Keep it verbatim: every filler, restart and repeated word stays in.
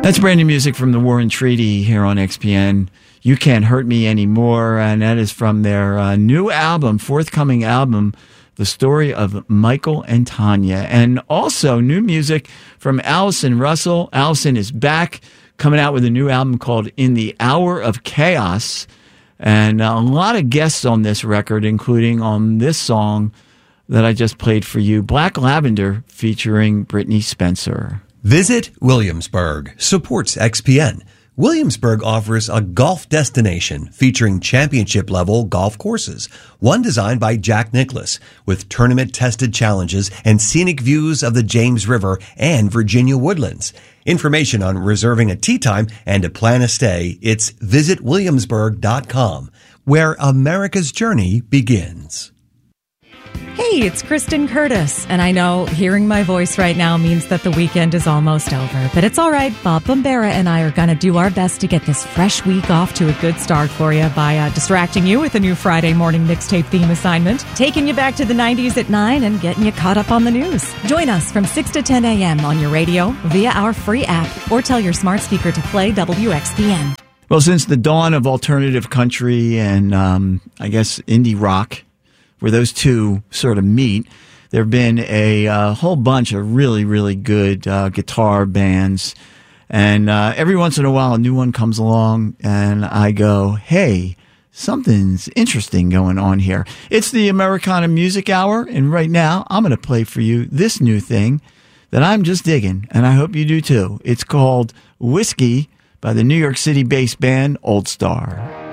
That's brand new music from the War and Treaty here on X P N. You Can't Hurt Me Anymore, and that is from their uh, new album, forthcoming album, The Story of Michael and Tanya. And also new music from Allison Russell. Allison is back, coming out with a new album called In the Hour of Chaos. And uh, a lot of guests on this record, including on this song that I just played for you, Black Lavender, featuring Brittany Spencer. Visit Williamsburg supports X P N. Williamsburg offers a golf destination featuring championship-level golf courses, one designed by Jack Nicklaus, with tournament-tested challenges and scenic views of the James River and Virginia woodlands. Information on reserving a tee time and to plan a stay, it's visit williamsburg dot com, where America's journey begins. Hey, it's Kristen Curtis, and I know hearing my voice right now means that the weekend is almost over, but it's all right. Bob Bombera and I are going to do our best to get this fresh week off to a good start for you by uh, distracting you with a new Friday morning mixtape theme assignment, taking you back to the nineties at nine, and getting you caught up on the news. Join us from six to ten a.m. on your radio, via our free app, or tell your smart speaker to play W X P N. Well, since the dawn of alternative country and um, I guess indie rock, where those two sort of meet, there have been a uh, whole bunch of really, really good uh, guitar bands. And uh, every once in a while, a new one comes along, and I go, hey, something's interesting going on here. It's the Americana Music Hour, and right now, I'm going to play for you this new thing that I'm just digging, and I hope you do too. It's called Whiskey by the New York City-based band Old Star.